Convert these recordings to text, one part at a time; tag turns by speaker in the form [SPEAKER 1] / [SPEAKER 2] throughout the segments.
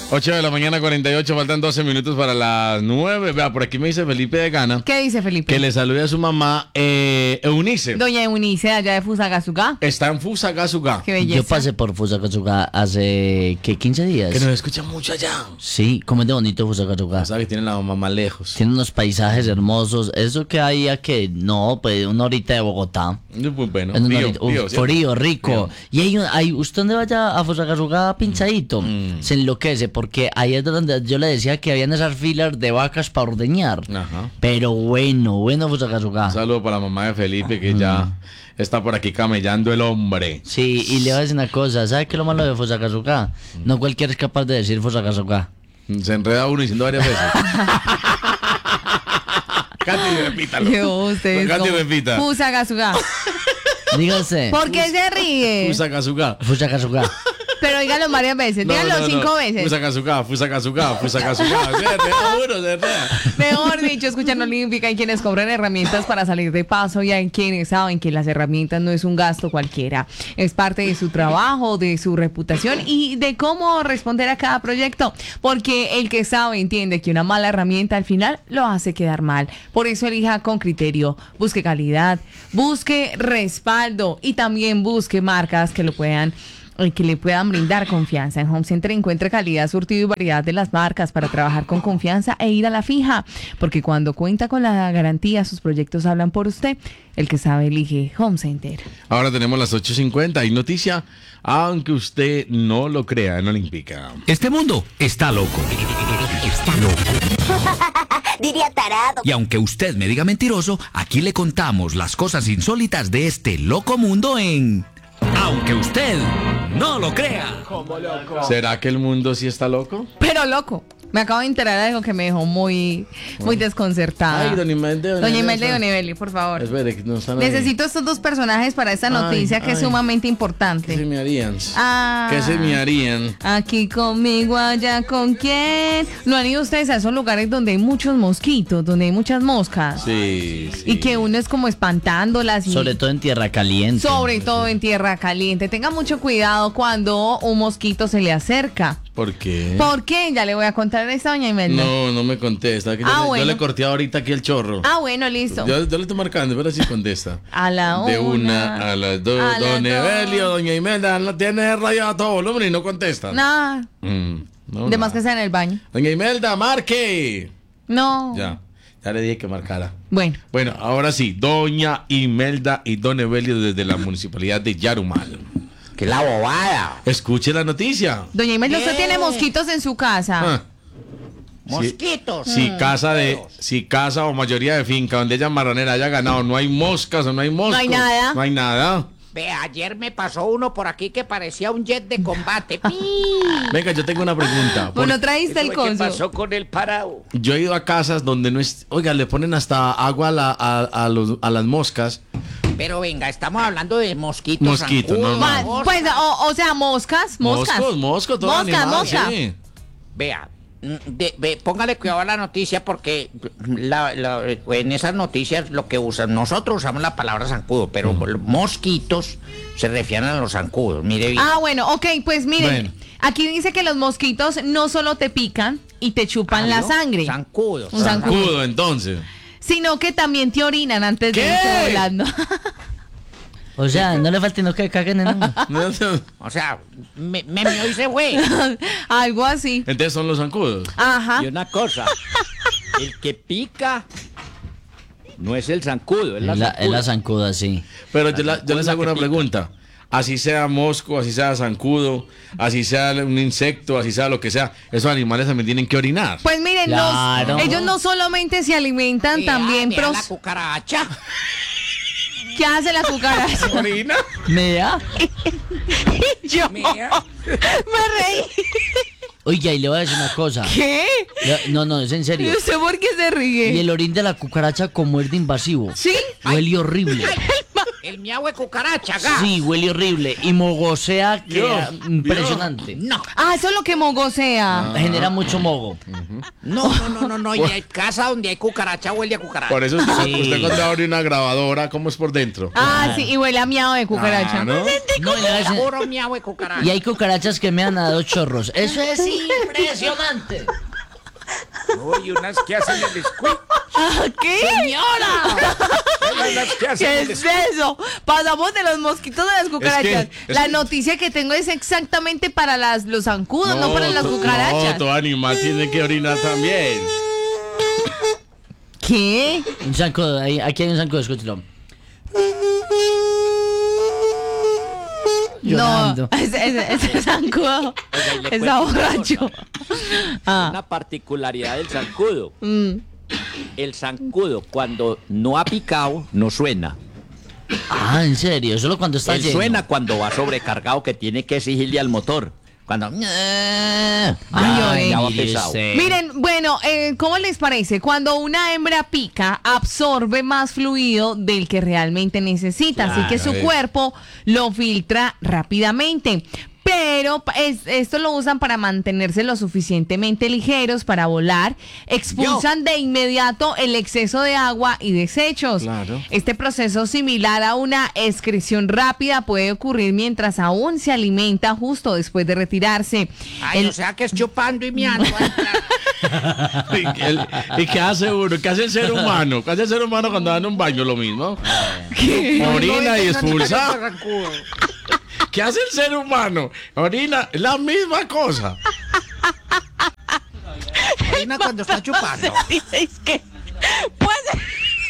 [SPEAKER 1] 8 de la mañana, 48, faltan 12 minutos para las 9. Vea, por aquí me dice Felipe de Gana.
[SPEAKER 2] ¿Qué dice Felipe?
[SPEAKER 1] Que le salude a su mamá, Eunice.
[SPEAKER 2] Doña Eunice, allá de Fusagasugá.
[SPEAKER 1] Está en Fusagasugá.
[SPEAKER 2] Qué belleza.
[SPEAKER 3] Yo pasé por Fusagasugá hace, ¿qué? 15 días.
[SPEAKER 1] Que nos escucha mucho allá.
[SPEAKER 3] Sí, como es de bonito Fusagasugá.
[SPEAKER 1] O sea, que tiene la mamá más lejos.
[SPEAKER 3] Tiene unos paisajes hermosos. Eso que hay aquí, no, pues una horita de Bogotá.
[SPEAKER 1] Es muy bueno.
[SPEAKER 3] En una
[SPEAKER 1] Frío,
[SPEAKER 3] horita,
[SPEAKER 1] frío, ¿cierto?
[SPEAKER 3] frío, rico.
[SPEAKER 1] Frío.
[SPEAKER 3] Y hay, usted donde vaya a Fusagasugá pinchadito, se enloquece, porque ahí es donde yo le decía que habían esas filas de vacas para ordeñar.
[SPEAKER 1] Ajá.
[SPEAKER 3] Pero bueno Fusagasugá.
[SPEAKER 1] Un saludo para la mamá de Felipe, que ya está por aquí camellando el hombre.
[SPEAKER 3] Sí, y le voy a decir una cosa, ¿sabe qué es lo malo de Fusagasugá? No cualquiera es capaz de decir Fusagasugá.
[SPEAKER 1] Se enreda uno diciendo varias veces. Katy, repítalo. Katy, repita.
[SPEAKER 2] Fusagasugá.
[SPEAKER 3] Dígase.
[SPEAKER 2] ¿Por qué se ríe?
[SPEAKER 1] Fusagasugá.
[SPEAKER 3] Fusagasugá.
[SPEAKER 2] Pero dígalo varias veces, dígalo 5 veces.
[SPEAKER 1] Fusagasugá. Se enreda uno, se enreda.
[SPEAKER 2] Mejor dicho, escuchan Olímpica, hay quienes compran herramientas para salir de paso y hay quienes saben que las herramientas no es un gasto cualquiera. Es parte de su trabajo, de su reputación y de cómo responder a cada proyecto. Porque el que sabe entiende que una mala herramienta al final lo hace quedar mal. Por eso elija con criterio, busque calidad, busque respaldo y también busque marcas que le puedan brindar confianza. En Home Center encuentre calidad, surtido y variedad de las marcas para trabajar con confianza e ir a la fija, porque cuando cuenta con la garantía, sus proyectos hablan por usted. El que sabe elige Home Center.
[SPEAKER 1] Ahora tenemos las 8:50 y noticia, aunque usted no lo crea, en Olímpica.
[SPEAKER 4] Este mundo está loco. Está loco.
[SPEAKER 5] Diría tarado.
[SPEAKER 4] Y aunque usted me diga mentiroso, aquí le contamos las cosas insólitas de este loco mundo en... Aunque usted no lo crea.
[SPEAKER 1] ¿Será que el mundo sí está loco?
[SPEAKER 2] Pero loco, me acabo de enterar de algo que me dejó muy desconcertada.
[SPEAKER 1] Ay, doña Imelda.
[SPEAKER 2] Doña Imelda y Don Evelio, por favor.
[SPEAKER 1] Espere, que no están ahí.
[SPEAKER 2] Necesito estos dos personajes para esta noticia que es sumamente
[SPEAKER 1] ¿Qué
[SPEAKER 2] importante.
[SPEAKER 1] se me harían?
[SPEAKER 2] Ah.
[SPEAKER 1] ¿Qué se me harían?
[SPEAKER 2] Aquí conmigo, allá con quién. ¿No han ido ustedes a esos lugares donde hay muchos mosquitos, donde hay muchas moscas?
[SPEAKER 1] Sí.
[SPEAKER 2] Y que uno es como espantándolas.
[SPEAKER 3] Sobre todo en tierra caliente.
[SPEAKER 2] Sobre todo en tierra caliente. Tenga mucho cuidado cuando un mosquito se le acerca.
[SPEAKER 1] ¿Por qué?
[SPEAKER 2] ¿Por qué? Ya le voy a contar a esta doña Imelda.
[SPEAKER 1] No me contesta. Que yo
[SPEAKER 2] bueno.
[SPEAKER 1] le corté ahorita aquí el chorro.
[SPEAKER 2] Bueno, listo.
[SPEAKER 1] Yo le estoy marcando, pero sí contesta.
[SPEAKER 2] A la
[SPEAKER 1] De
[SPEAKER 2] una,
[SPEAKER 1] a las dos.
[SPEAKER 2] a las
[SPEAKER 1] Don
[SPEAKER 2] dos.
[SPEAKER 1] Evelio, doña Imelda, no tiene radio a todo volumen y no contesta.
[SPEAKER 2] Nada.
[SPEAKER 1] No,
[SPEAKER 2] De más que sea en el baño.
[SPEAKER 1] Doña Imelda, marque.
[SPEAKER 2] No.
[SPEAKER 1] Ya le dije que marcara.
[SPEAKER 2] Bueno.
[SPEAKER 1] Bueno, ahora sí, doña Imelda y don Evelio desde la municipalidad de Yarumal.
[SPEAKER 5] ¡Qué la bobada!
[SPEAKER 1] Escuche la noticia.
[SPEAKER 2] Doña Imelda, ¿usted tiene mosquitos en su casa?
[SPEAKER 1] Ah.
[SPEAKER 5] Mosquitos.
[SPEAKER 1] Si casa o mayoría de finca donde ella marranera haya ganado, no hay moscas o no hay moscos.
[SPEAKER 2] No hay nada.
[SPEAKER 1] No hay nada.
[SPEAKER 5] Ve, ayer me pasó uno por aquí que parecía un jet de combate.
[SPEAKER 1] Venga, yo tengo una pregunta.
[SPEAKER 2] Bueno, traíste el
[SPEAKER 5] ¿Qué
[SPEAKER 2] coso.
[SPEAKER 5] pasó con el parado?
[SPEAKER 1] Yo he ido a casas donde no es... Oiga, le ponen hasta agua a las moscas.
[SPEAKER 5] Pero venga, estamos hablando de mosquitos.
[SPEAKER 1] Mosquitos,
[SPEAKER 5] zancudos,
[SPEAKER 1] normal.
[SPEAKER 2] Pues, o sea, moscas.
[SPEAKER 1] Moscos, todo
[SPEAKER 2] Moscas,
[SPEAKER 1] animal,
[SPEAKER 2] mosca.
[SPEAKER 1] sí.
[SPEAKER 5] Vea, póngale cuidado a la noticia porque en esas noticias lo que usan, nosotros usamos la palabra zancudo, pero mosquitos se refieren a los zancudos. Mire bien.
[SPEAKER 2] Bueno, ok, pues miren.
[SPEAKER 1] Bueno.
[SPEAKER 2] Aquí dice que los mosquitos no solo te pican y te chupan la
[SPEAKER 5] ¿no?
[SPEAKER 2] sangre,
[SPEAKER 5] Zancudos.
[SPEAKER 2] Un zancudo.
[SPEAKER 1] Zancudo, entonces.
[SPEAKER 2] sino que también te orinan antes de
[SPEAKER 1] ¿Qué?
[SPEAKER 2] irse volando.
[SPEAKER 3] O sea, no le falta no que caguen en uno.
[SPEAKER 5] O sea, me y se fue.
[SPEAKER 2] Algo así.
[SPEAKER 1] Entonces son los zancudos.
[SPEAKER 2] Ajá.
[SPEAKER 6] Y una cosa, el que pica no es el zancudo, es la
[SPEAKER 3] Es
[SPEAKER 6] zancuda.
[SPEAKER 3] la zancuda, sí.
[SPEAKER 1] Pero yo les hago una pregunta. Así sea mosco, así sea zancudo, así sea un insecto, así sea lo que sea, esos animales también tienen que orinar.
[SPEAKER 2] Pues miren,
[SPEAKER 3] Claro.
[SPEAKER 2] ellos no solamente se alimentan, también
[SPEAKER 5] Vea la cucaracha.
[SPEAKER 2] ¿Qué hace la cucaracha?
[SPEAKER 1] ¿Orina?
[SPEAKER 3] Mira.
[SPEAKER 2] Yo
[SPEAKER 5] Mira.
[SPEAKER 2] me reí.
[SPEAKER 3] Oiga, y le voy a decir una cosa.
[SPEAKER 2] ¿Qué?
[SPEAKER 3] No, es en
[SPEAKER 2] ¿Y
[SPEAKER 3] serio.
[SPEAKER 2] usted por qué se ríe?
[SPEAKER 3] Y el orín de la cucaracha como es de invasivo.
[SPEAKER 2] ¿Sí?
[SPEAKER 3] Huele horrible.
[SPEAKER 5] El miau de cucaracha, gas.
[SPEAKER 3] Sí, huele horrible. Y mogosea que
[SPEAKER 1] Dios,
[SPEAKER 3] impresionante.
[SPEAKER 5] No,
[SPEAKER 2] Ah, eso es lo que mogosea.
[SPEAKER 3] Genera mucho mogo.
[SPEAKER 5] no, y hay casa donde hay cucaracha huele a cucaracha.
[SPEAKER 1] Por eso usted,
[SPEAKER 3] Sí.
[SPEAKER 1] usted cuando abre una grabadora, ¿cómo es por dentro?
[SPEAKER 2] Ah, sí, y huele a miado de cucaracha.
[SPEAKER 1] Ah, ¿no?
[SPEAKER 3] No, y, a veces-
[SPEAKER 5] Puro miau de cucaracha.
[SPEAKER 3] y hay cucarachas que me han dado chorros. Eso es impresionante.
[SPEAKER 5] Uy, unas que hacen el squeak.
[SPEAKER 2] ¿Qué? ¡Señora!
[SPEAKER 5] Hay unas que hacen
[SPEAKER 2] ¿Qué
[SPEAKER 5] el
[SPEAKER 2] es eso? Pasamos de los mosquitos a las cucarachas.
[SPEAKER 1] es
[SPEAKER 2] La
[SPEAKER 1] que-
[SPEAKER 2] noticia que tengo es exactamente para los zancudos, no, para las cucarachas.
[SPEAKER 1] No, todo animal tiene que orinar también.
[SPEAKER 2] ¿Qué?
[SPEAKER 3] Un zancudo, aquí hay un zancudo, escúchalo. Llorando.
[SPEAKER 2] No, ese zancudo
[SPEAKER 6] Oiga, y le
[SPEAKER 2] está
[SPEAKER 6] cuento una
[SPEAKER 2] borracho. Ah,
[SPEAKER 6] Una particularidad del zancudo.
[SPEAKER 2] mm.
[SPEAKER 6] El zancudo, cuando no ha picado, no suena.
[SPEAKER 3] Ah, en serio, solo cuando está
[SPEAKER 6] Él
[SPEAKER 3] lleno.
[SPEAKER 6] suena cuando va sobrecargado, que tiene que exigirle al motor. Cuando.
[SPEAKER 2] Ay,
[SPEAKER 6] ya va
[SPEAKER 2] oye.
[SPEAKER 6] pesado.
[SPEAKER 2] Miren, bueno, ¿cómo les parece? Cuando una hembra pica, absorbe más fluido del que realmente necesita, así que su
[SPEAKER 1] Claro.
[SPEAKER 2] cuerpo lo filtra rápidamente. Pero esto lo usan para mantenerse lo suficientemente ligeros para volar. Expulsan de inmediato el exceso de agua y desechos.
[SPEAKER 1] Claro.
[SPEAKER 2] Este proceso, similar a una excreción rápida, puede ocurrir mientras aún se alimenta justo después de retirarse.
[SPEAKER 5] Ay, o sea que es chupando y miando.
[SPEAKER 1] ¿Y qué hace uno? ¿Qué hace el ser humano? ¿Qué hace el ser humano cuando dan un baño? Lo mismo. Orina y expulsa. ¿Qué hace el ser humano? Orina, es la misma cosa.
[SPEAKER 5] Orina cuando está chupando.
[SPEAKER 2] Es que puede.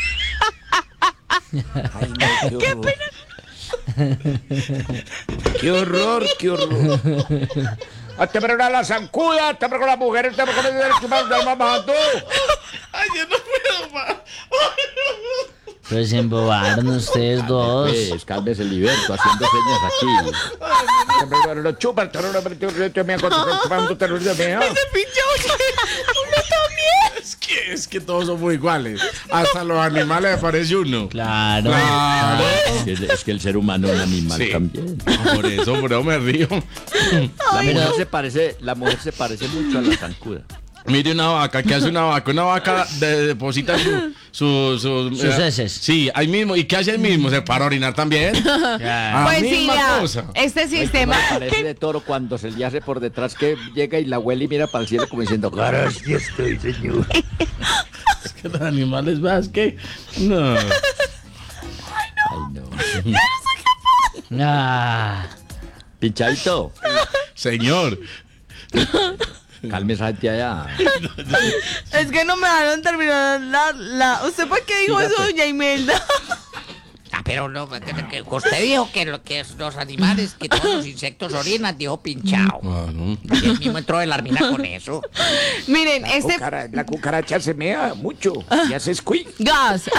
[SPEAKER 5] Ay, no, qué pena. Qué horror, qué horror. Te pero la zancuda, te pero con las mujeres, te pero con el mamá, tú.
[SPEAKER 1] Ay, yo no puedo más.
[SPEAKER 3] Pero se embobaron ustedes dos.
[SPEAKER 6] Pues, cálmese, Liberto, haciendo señas aquí.
[SPEAKER 5] Te pero lo chupa, te pero me chupando, te lo
[SPEAKER 1] Es que todos somos iguales. Hasta los animales le parece uno.
[SPEAKER 3] Claro.
[SPEAKER 1] Claro.
[SPEAKER 6] Es que el ser humano es un animal
[SPEAKER 1] Sí.
[SPEAKER 6] también.
[SPEAKER 1] Por eso me río.
[SPEAKER 6] La mujer se parece mucho a la zancuda.
[SPEAKER 1] Mire una vaca, ¿qué hace una vaca? Una vaca deposita sus
[SPEAKER 3] heces.
[SPEAKER 1] Sí, ahí mismo. ¿Y qué hace ahí mismo? ¿Se para a orinar también? La
[SPEAKER 2] Pues sí,
[SPEAKER 1] misma
[SPEAKER 2] vea,
[SPEAKER 1] cosa.
[SPEAKER 2] este sistema.
[SPEAKER 6] Parece de toro cuando se le hace por detrás que llega y la huele y mira para el cielo como diciendo, gracias estoy, señor.
[SPEAKER 1] Es que los animales, ¿vas que? No.
[SPEAKER 6] Ay, no.
[SPEAKER 3] Ah,
[SPEAKER 6] Pinchadito,
[SPEAKER 1] Señor.
[SPEAKER 6] cálmese allá.
[SPEAKER 2] Es que no me dejaron terminar ¿Usted por qué dijo eso, doña Imelda?
[SPEAKER 5] Ah, pero no, que usted dijo que los animales, que todos los insectos orinan, dijo pinchado.
[SPEAKER 1] Ah, no.
[SPEAKER 5] Y él mismo entró de la armina con eso.
[SPEAKER 2] Miren,
[SPEAKER 5] La cucaracha se mea mucho y hace squeak.
[SPEAKER 2] gas.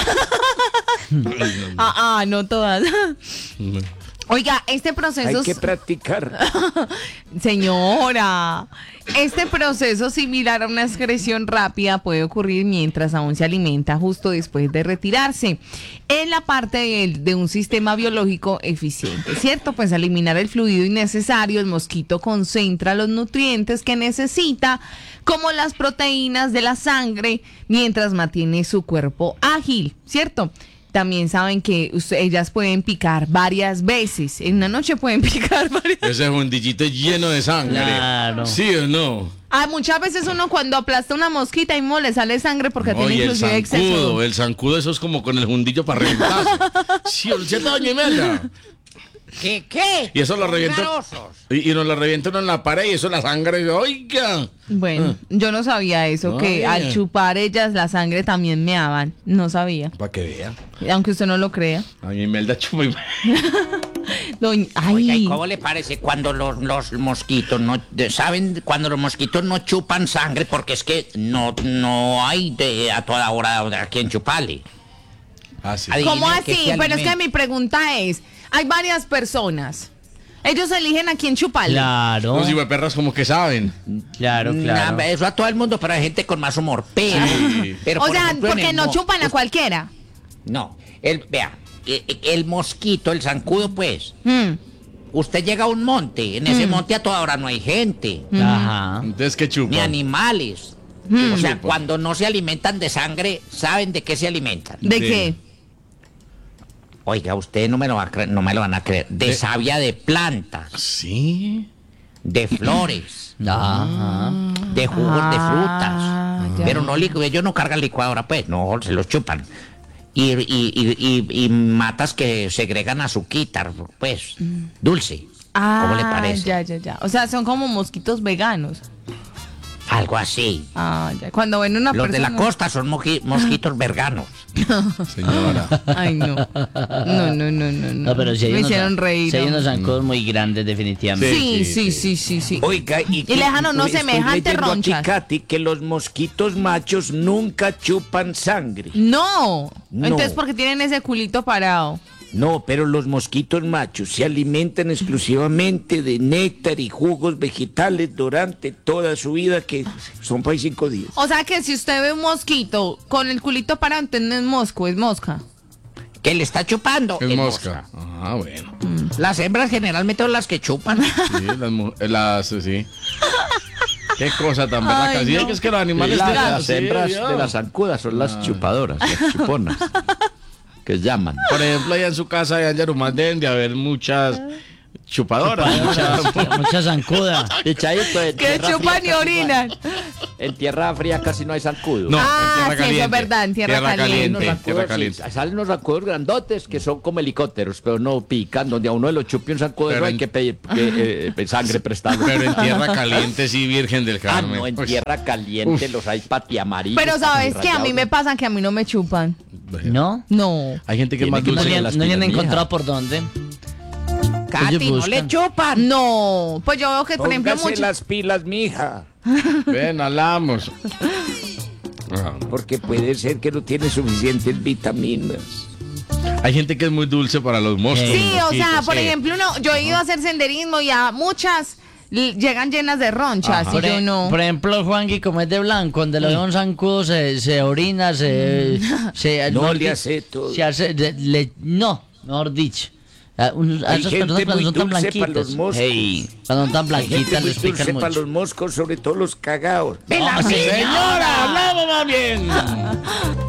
[SPEAKER 2] No todas. Oiga, este proceso.
[SPEAKER 5] Hay que practicar.
[SPEAKER 2] Señora, este proceso similar a una excreción rápida puede ocurrir mientras aún se alimenta justo después de retirarse. En la parte de un sistema biológico eficiente, ¿cierto? Pues al eliminar el fluido innecesario, el mosquito concentra los nutrientes que necesita, como las proteínas de la sangre, mientras mantiene su cuerpo ágil, ¿cierto? También saben que ellas pueden picar varias veces. En una noche pueden picar varias veces.
[SPEAKER 1] Ese fundillito es lleno de sangre.
[SPEAKER 3] Claro.
[SPEAKER 1] ¿Sí o no?
[SPEAKER 2] Muchas veces uno cuando aplasta una mosquita y le sale sangre porque tiene
[SPEAKER 1] Oye,
[SPEAKER 2] inclusive exceso.
[SPEAKER 1] el zancudo, eso es como con el fundillo para reventar. Sí, ¿cierto, doña Imelda?
[SPEAKER 5] ¿Qué?
[SPEAKER 1] Y eso lo revienta.
[SPEAKER 5] Garosos.
[SPEAKER 1] Y nos lo revienta uno en la pared y eso la sangre. Oiga.
[SPEAKER 2] Bueno, yo no sabía eso,
[SPEAKER 1] No,
[SPEAKER 2] que al
[SPEAKER 1] oye.
[SPEAKER 2] chupar ellas la sangre también meaban. No sabía.
[SPEAKER 1] Para que vea.
[SPEAKER 2] Aunque usted no lo crea.
[SPEAKER 1] Doña Imelda chupa y...
[SPEAKER 5] Oiga, ¿y
[SPEAKER 2] Ay,
[SPEAKER 5] cómo le parece cuando los mosquitos no saben cuando los mosquitos no chupan sangre? Porque es que no hay a toda hora a quien chuparle.
[SPEAKER 1] Ah, sí.
[SPEAKER 5] Adivinen
[SPEAKER 2] ¿cómo
[SPEAKER 5] qué
[SPEAKER 2] así?
[SPEAKER 5] se
[SPEAKER 2] Pero es que
[SPEAKER 5] alimenta.
[SPEAKER 2] mi pregunta es, hay varias personas. Ellos eligen a quién chuparle.
[SPEAKER 3] claro.
[SPEAKER 1] Los perras como que saben.
[SPEAKER 3] Claro, claro.
[SPEAKER 5] Nah, eso a todo el mundo, pero hay gente con más humor. Pero,
[SPEAKER 1] Sí.
[SPEAKER 5] pero
[SPEAKER 2] O
[SPEAKER 5] por
[SPEAKER 2] sea,
[SPEAKER 5] ejemplo, en
[SPEAKER 2] porque
[SPEAKER 5] el
[SPEAKER 2] no chupan a cualquiera.
[SPEAKER 5] No, vea, el mosquito, el zancudo, pues.
[SPEAKER 2] Mm.
[SPEAKER 5] Usted llega a un monte, en ese monte a toda hora no hay gente,
[SPEAKER 3] Ajá.
[SPEAKER 1] Entonces, ¿qué chupa?
[SPEAKER 5] ni animales. O sea, cuando no se alimentan de sangre, ¿saben de qué se alimentan?
[SPEAKER 2] ¿De
[SPEAKER 1] Sí.
[SPEAKER 2] qué?
[SPEAKER 5] Oiga, usted no me lo van a creer. De savia de plantas,
[SPEAKER 1] Sí.
[SPEAKER 5] de flores,
[SPEAKER 3] Ajá.
[SPEAKER 5] de jugos de
[SPEAKER 2] Ah,
[SPEAKER 5] frutas.
[SPEAKER 2] ya.
[SPEAKER 5] Pero no, ellos no cargan licuadora, pues, no, se los chupan. Y matas que segregan azuquitar, pues, dulce. ¿Cómo le parece?
[SPEAKER 2] Ya. O sea, son como mosquitos veganos.
[SPEAKER 5] Algo así.
[SPEAKER 2] Ah, ya. Cuando ven una
[SPEAKER 5] Los de
[SPEAKER 2] persona...
[SPEAKER 5] la costa son mosquitos verganos.
[SPEAKER 1] Señora.
[SPEAKER 2] Ay, no. No.
[SPEAKER 3] No, pero si hay
[SPEAKER 2] Me
[SPEAKER 3] unos,
[SPEAKER 2] hicieron reír.
[SPEAKER 3] si hay unos
[SPEAKER 2] hombre.
[SPEAKER 3] zancudos muy grandes, definitivamente.
[SPEAKER 2] Sí.
[SPEAKER 5] Oiga,
[SPEAKER 2] Y lejano, no
[SPEAKER 5] estoy
[SPEAKER 2] semejante
[SPEAKER 5] leyendo aquí,
[SPEAKER 2] ronchas.
[SPEAKER 5] Katy, que los mosquitos machos nunca chupan sangre.
[SPEAKER 2] No.
[SPEAKER 5] No.
[SPEAKER 2] Entonces, ¿por qué tienen ese culito parado?
[SPEAKER 5] No, pero los mosquitos machos se alimentan exclusivamente de néctar y jugos vegetales durante toda su vida, que son para 5 días.
[SPEAKER 2] O sea que si usted ve un mosquito con el culito parado, entonces no es mosco, es mosca.
[SPEAKER 5] ¿Que le está chupando?
[SPEAKER 1] Es
[SPEAKER 5] Es
[SPEAKER 1] mosca. Ah, bueno.
[SPEAKER 5] Las hembras generalmente son las que chupan.
[SPEAKER 1] Sí, sí. Qué cosa tan
[SPEAKER 2] Ay,
[SPEAKER 1] berraca. Sí,
[SPEAKER 2] no.
[SPEAKER 1] es que los animales
[SPEAKER 6] Las
[SPEAKER 1] sí,
[SPEAKER 6] hembras
[SPEAKER 1] ya.
[SPEAKER 6] de las zancudas son las chupadoras, las chuponas, que llaman.
[SPEAKER 1] Por ejemplo, allá en su casa, allá en Yarumán, deben de haber muchas chupadoras.
[SPEAKER 3] Mucha zancuda.
[SPEAKER 6] Pichadito, en
[SPEAKER 2] Que
[SPEAKER 6] tierra
[SPEAKER 2] chupan y
[SPEAKER 6] fría casi no hay-
[SPEAKER 2] orinan.
[SPEAKER 6] En tierra fría casi no hay zancudo.
[SPEAKER 1] No,
[SPEAKER 2] Ah,
[SPEAKER 1] en tierra
[SPEAKER 2] sí, eso es
[SPEAKER 1] caliente.
[SPEAKER 2] verdad, en tierra caliente.
[SPEAKER 6] Unos zancudos,
[SPEAKER 1] Tierra
[SPEAKER 6] sí,
[SPEAKER 1] caliente.
[SPEAKER 6] salen unos zancudos grandotes que son como helicópteros, pero no pican. Donde a uno lo chupe un zancudo,
[SPEAKER 1] Pero
[SPEAKER 6] no hay
[SPEAKER 1] en-
[SPEAKER 6] que pedir sangre prestada.
[SPEAKER 1] Pero en tierra caliente, sí, Virgen del
[SPEAKER 6] Ah,
[SPEAKER 1] Carmen.
[SPEAKER 6] no, en
[SPEAKER 1] Pues,
[SPEAKER 6] tierra caliente los hay patiamarillos.
[SPEAKER 2] Pero sabes que a mí
[SPEAKER 6] rayados.
[SPEAKER 2] me pasan que a mí no me chupan.
[SPEAKER 3] ¿No?
[SPEAKER 2] No.
[SPEAKER 1] Hay gente que es más
[SPEAKER 6] Tiene que
[SPEAKER 1] dulce.
[SPEAKER 3] No,
[SPEAKER 6] poner
[SPEAKER 3] han-
[SPEAKER 6] las
[SPEAKER 3] no han
[SPEAKER 6] pilas,
[SPEAKER 3] encontrado
[SPEAKER 6] mija.
[SPEAKER 3] por dónde.
[SPEAKER 5] Katy,
[SPEAKER 3] Ellos
[SPEAKER 5] no
[SPEAKER 3] buscan.
[SPEAKER 5] le chupan.
[SPEAKER 2] No. Pues yo veo que, por ejemplo,
[SPEAKER 5] Póngase
[SPEAKER 2] muchos...
[SPEAKER 5] las pilas, mija.
[SPEAKER 1] Ven, hablamos. Ah.
[SPEAKER 5] Porque puede ser que no tiene suficientes vitaminas.
[SPEAKER 1] Hay gente que es muy dulce para los mosquitos.
[SPEAKER 2] Sí, o sea,
[SPEAKER 1] mosquitos,
[SPEAKER 2] por
[SPEAKER 1] sí.
[SPEAKER 2] ejemplo, no, yo he ido a hacer senderismo y a muchas llegan llenas de ronchas
[SPEAKER 1] Ajá.
[SPEAKER 2] y yo no.
[SPEAKER 3] Por ejemplo, Juanqui, como es de blanco, donde lo ve un zancudo, se orina, se
[SPEAKER 5] No
[SPEAKER 3] mejor
[SPEAKER 5] le
[SPEAKER 3] di-
[SPEAKER 5] hace todo.
[SPEAKER 3] se hace, no, mejor dicho. A
[SPEAKER 5] Hay
[SPEAKER 3] esas
[SPEAKER 5] gente
[SPEAKER 3] personas cuando
[SPEAKER 5] muy
[SPEAKER 3] son tan
[SPEAKER 5] dulce para
[SPEAKER 3] blanquitas.
[SPEAKER 5] los moscos.
[SPEAKER 3] Hey, cuando son tan
[SPEAKER 5] Hay gente
[SPEAKER 3] blanquitas
[SPEAKER 5] muy
[SPEAKER 3] les pican
[SPEAKER 5] dulce para
[SPEAKER 3] mucho.
[SPEAKER 5] los moscos, sobre todo los cagados.
[SPEAKER 3] No,
[SPEAKER 1] Señora, hablamos más bien.